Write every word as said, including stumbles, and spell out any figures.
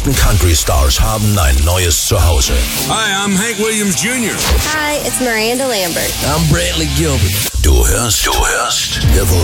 größten Country-Stars haben ein neues Zuhause. Hi, I'm Hank Williams Junior Hi, it's Miranda Lambert. I'm Brantley Gilbert. Du hörst, du hörst The